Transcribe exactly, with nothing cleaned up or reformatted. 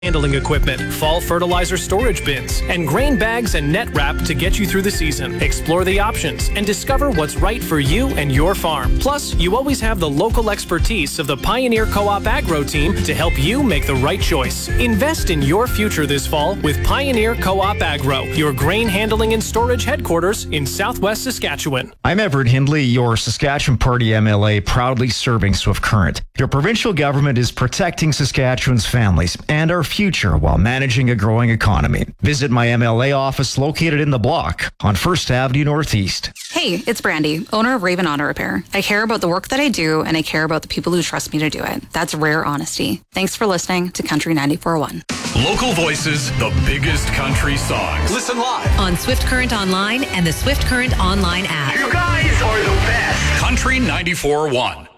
handling equipment, fall fertilizer storage bins, and grain bags and net wrap to get you through the season. Explore the options and discover what's right for you and your farm. Plus, you always have the local expertise of the Pioneer Co-op Agro team to help you make the right choice. Invest in your future this fall with Pioneer Co-op Agro, your grain handling and storage headquarters in Southwest Saskatchewan. I'm Everett Hindley, your Saskatchewan Party M L A, proudly serving Swift Current. Your provincial government is protecting Saskatchewan's families and our future while managing a growing economy. Visit my M L A office located in the block on First Avenue Northeast. Hey, it's Brandy, owner of Raven Auto Repair. I care about the work that I do, and I care about the people who trust me to do it. That's rare honesty. Thanks for listening to Country ninety-four point one. Local voices, the biggest country songs. Listen live on Swift Current Online and the Swift Current Online app. You guys are the best. Country ninety-four point one.